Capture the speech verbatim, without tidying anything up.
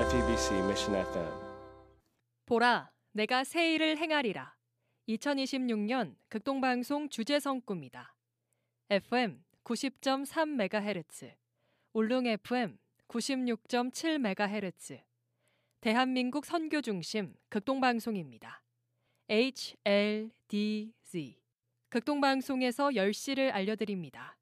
아이피비씨 미션 에프엠. 보라, 내가 새 일을 행하리라. 이천이십육 년 극동방송 주제성 꿈이다. 에프엠 구십 점 삼 메가헤르츠, 울릉 에프엠 구십육 점 칠 메가헤르츠, 대한민국 선교 중심 극동방송입니다. 에이치엘디지 극동방송에서 열 시를 알려드립니다.